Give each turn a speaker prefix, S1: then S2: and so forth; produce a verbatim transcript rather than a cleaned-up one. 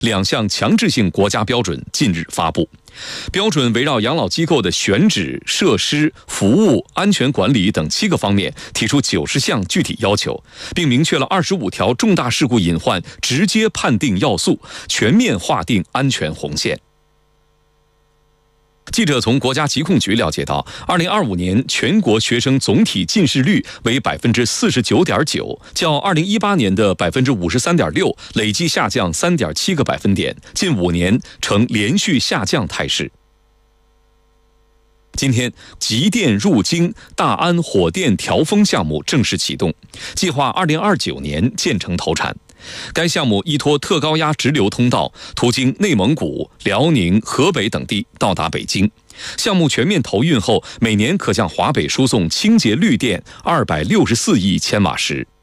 S1: 两项强制性国家标准近日发布。标准围绕养老机构的选址、设施、服务、安全管理等七个方面提出九十项具体要求，并明确了二十五条重大事故隐患直接判定要素，全面划定安全红线。记者从国家疾控局了解到，二零二五年全国学生总体近视率为百分之四十九点九，较二零一八年的百分之五十三点六累计下降三点七个百分点，近五年呈连续下降态势。今天，极电入京大安火电调峰项目正式启动，计划二零二九年建成投产。该项目依托特高压直流通道，途经内蒙古、辽宁、河北等地到达北京。项目全面投运后，每年可向华北输送清洁绿电二百六十四亿千瓦时。